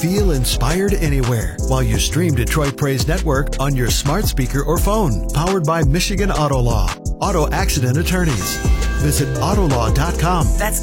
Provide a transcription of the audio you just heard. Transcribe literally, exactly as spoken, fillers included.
Feel inspired anywhere while you stream Detroit Praise Network on your smart speaker or phone. Powered by Michigan Auto Law. Auto Accident Attorneys. Visit autolaw dot com. That's